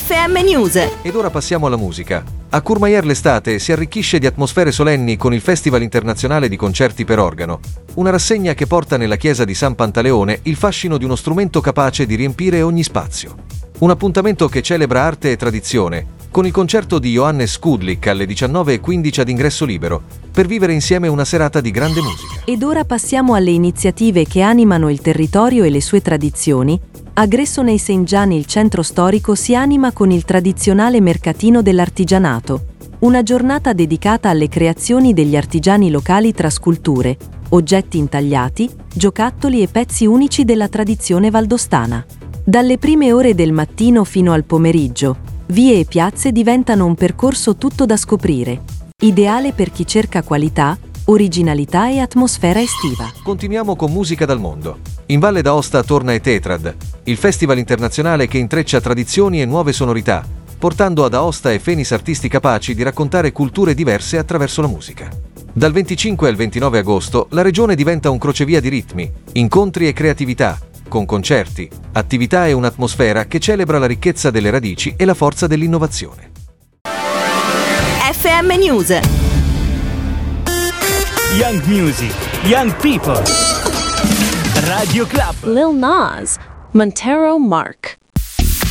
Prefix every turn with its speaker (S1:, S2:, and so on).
S1: FM News.
S2: Ed ora passiamo alla musica. A Courmayeur l'estate si arricchisce di atmosfere solenni con il Festival Internazionale di Concerti per Organo, una rassegna che porta nella chiesa di San Pantaleone il fascino di uno strumento capace di riempire ogni spazio. Un appuntamento che celebra arte e tradizione, con il concerto di Johannes Kudlik alle 19:15 ad ingresso libero, per vivere insieme una serata di grande musica.
S3: Ed ora passiamo alle iniziative che animano il territorio e le sue tradizioni. A Gresso nei St. Gian il centro storico si anima con il tradizionale mercatino dell'artigianato, una giornata dedicata alle creazioni degli artigiani locali tra sculture, oggetti intagliati, giocattoli e pezzi unici della tradizione valdostana. Dalle prime ore del mattino fino al pomeriggio, vie e piazze diventano un percorso tutto da scoprire, ideale per chi cerca qualità, originalità e atmosfera estiva.
S2: Continuiamo con musica dal mondo. In Valle d'Aosta torna Etetrad, il festival internazionale che intreccia tradizioni e nuove sonorità, portando ad Aosta e Fenis artisti capaci di raccontare culture diverse attraverso la musica. Dal 25 al 29 agosto la regione diventa un crocevia di ritmi, incontri e creatività, con concerti, attività e un'atmosfera che celebra la ricchezza delle radici e la forza dell'innovazione.
S1: FM News.
S4: Young music, young people. Radio Club.
S5: Lil Nas, Montero Mark.